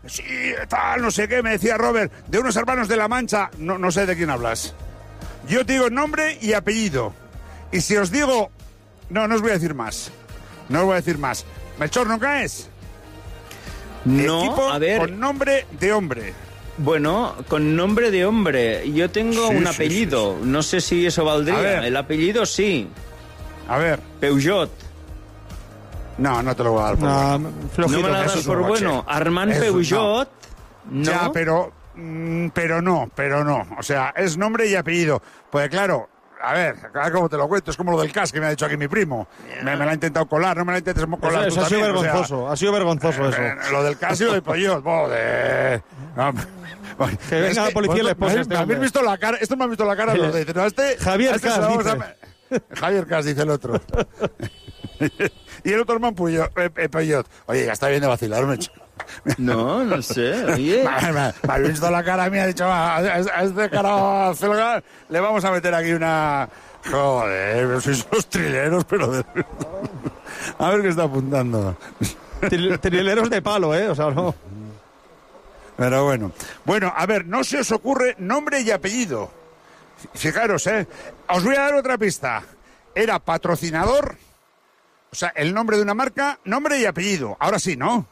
Sí, tal, no sé qué, me decía Robert, de unos hermanos de La Mancha, no sé de quién hablas. Yo te digo nombre y apellido. Y si os digo... No os voy a decir más. No os voy a decir más. Melchor, ¿no caes? No, Equipo a ver... con nombre de hombre. Bueno, con nombre de hombre. Yo tengo un apellido. Sí. No sé si eso valdría. El apellido sí. A ver. Peugeot. No te lo voy a dar por bueno. Flojito, ¿no me la das por bueno? Armand Peugeot. No. Ya, pero no. O sea, es nombre y apellido. Pues claro, a ver cómo te lo cuento. Es como lo del CAS que me ha dicho aquí mi primo. Me la ha intentado colar, no me la intentes colar tú también. Ha sido vergonzoso eso. Lo del CAS y lo de Peugeot. Joder. Que venga la policía y le pone me habéis visto la cara. Esto me ha visto la cara. Los de, Javier Cas dice. Javier Cas dice el otro. Y el otro hermano Peugeot. Oye, ya está bien de vacilarme. No sé. Oye. Me habéis visto la cara mía. Ha dicho, a este cara celga le vamos a meter aquí una... Joder, sois los trileros, pero de... A ver qué está apuntando. Trileros de palo, o sea, no... Pero bueno. Bueno, a ver, no se os ocurre nombre y apellido. Fijaros, os voy a dar otra pista. Era patrocinador, o sea, el nombre de una marca, nombre y apellido. Ahora sí, ¿no?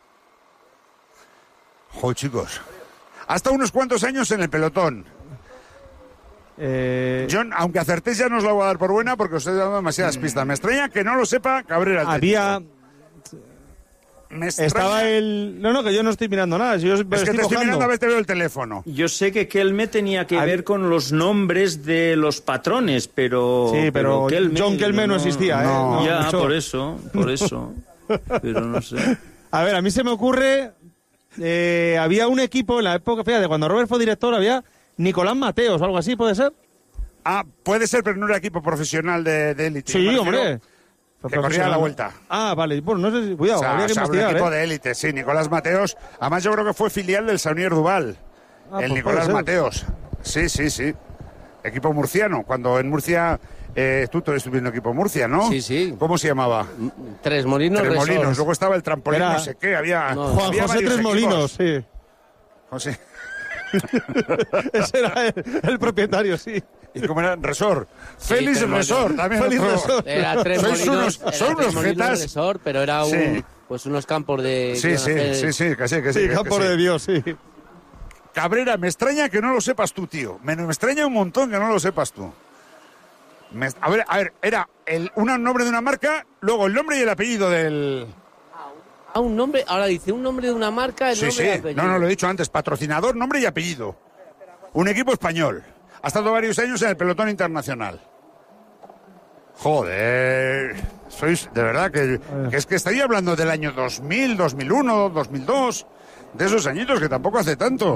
Joder, chicos. Hasta unos cuantos años en el pelotón. John, aunque acertéis ya no os la voy a dar por buena porque os he dado demasiadas pistas. Me extraña que no lo sepa Cabrera. Había... Estaba el... No, que yo no estoy mirando nada. Yo es que te estoy mirando a ver, te veo el teléfono. Yo sé que Kelme tenía que ver con los nombres de los patrones, pero... Sí, pero John Kelme no existía, No, ya, por eso. Pero no sé. A ver, a mí se me ocurre... había un equipo en la época, fíjate, cuando Robert fue director, había Nicolás Mateos o algo así, ¿puede ser? Puede ser, pero no era equipo profesional de élite. Sí, hombre. Que corría a la vuelta. Vale. Bueno, no sé si... Cuidado, habría que investigar, un equipo de élite, sí. Nicolás Mateos. Además, yo creo que fue filial del Saunier Duval. El pues Nicolás Mateos. Sí. Equipo murciano. Cuando en Murcia... tú estuviste viendo equipo Murcia, ¿no? Sí. ¿Cómo se llamaba? Tres Molinos. Luego estaba el trampolín, no sé qué. Juan José Tres Molinos, sí. José. Ese era el propietario, sí. ¿Y cómo era? Resort. Félix Resort, también. Félix Resort. Era Tres Molinos. Son unos jetas. Resort, pero era unos campos de... Sí, casi. Campos de Dios, sí. Cabrera, me extraña que no lo sepas tú, tío. Me extraña un montón que no lo sepas tú. A ver, era un nombre de una marca, luego el nombre y el apellido del... un nombre, ahora dice un nombre de una marca, el nombre y el apellido. No, lo he dicho antes, patrocinador, nombre y apellido. Un equipo español. Ha estado varios años en el pelotón internacional. Joder, sois, de verdad, que es que estaría hablando del año 2000, 2001, 2002, de esos añitos que tampoco hace tanto.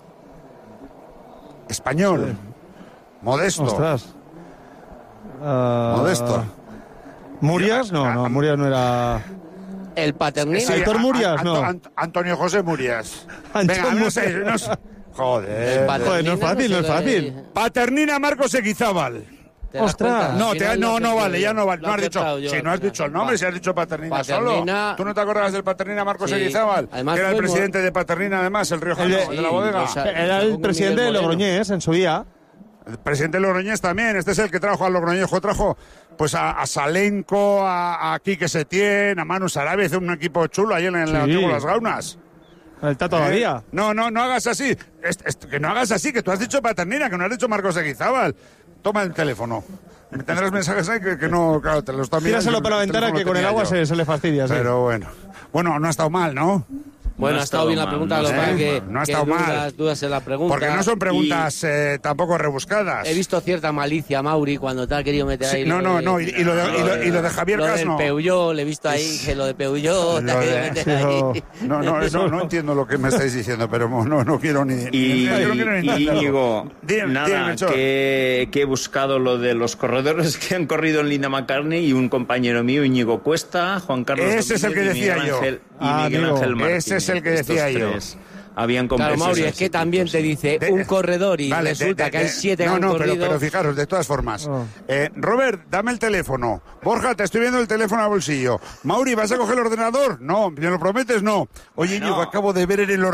Español. Modesto. Ostras. Modesto. ¿Murias? No, Murias no era... El Paternina. Sí, Héctor Murias, no. Antonio José Murias. Venga, no sé. Joder, no es fácil. Paternina Marcos Eguizábal. Ostras. No vale, ya no vale. No has dicho, si no has dicho el nombre, si has dicho Paternina solo. ¿Tú no te acordabas del Paternina Marcos Eguizábal? Que era el presidente de Paternina, además, el riojano, de la bodega. Era el presidente de Logroñés en su día. El presidente de Logroñés también. Este es el que trajo a Logroñejo. Trajo pues a Salenco, a Quique Setién, a Manu Sarabia. Hizo un equipo chulo ahí en el antiguo Las Gaunas. ¿El Tato todavía? No hagas así. Que no hagas así, que tú has dicho Paternina, que no has dicho Marcos Eguizábal. Toma el teléfono. Tendrás mensajes ahí que no, claro, te lo están mirando. Tíraselo para la ventana que con el agua se le fastidia. Pero bueno. Bueno, no ha estado mal, ¿no? Bueno, ha estado bien la pregunta, no ha estado mal. Dudas en la pregunta. Porque no son preguntas tampoco rebuscadas. He visto cierta malicia, Mauri, cuando te ha querido meter ahí. Y lo de Javier Cas, no. Lo del Peugeot, le he visto ahí que lo de Peugeot te ha querido meter ahí. No entiendo lo que me estáis diciendo, pero no quiero ni... Íñigo, nada, que he buscado lo de los corredores que han corrido en Linda McCartney y un compañero mío, Íñigo Cuesta, Juan Carlos... Ese es el que decía yo. Y Miguel Ángel Martín. Ese es el que decía yo. habían Claro, Mauri, es que también te dice un corredor y resulta que hay 7 que han corrido. Pero fijaros, de todas formas. Robert, dame el teléfono. Borja, te estoy viendo el teléfono al bolsillo. Mauri, ¿vas a coger el ordenador? No, ¿me lo prometes? No. Oye, Íñigo, acabo de ver en el